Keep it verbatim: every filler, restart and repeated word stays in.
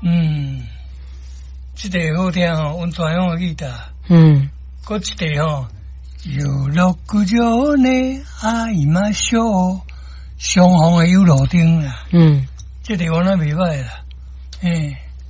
嗯，这个好听哦，温泉用的吉他。 嗯， 搁一个吼，有落古桥呢，阿姨妈笑，相逢的有路灯啦。 嗯， 这个我那袂歹啦，嘿。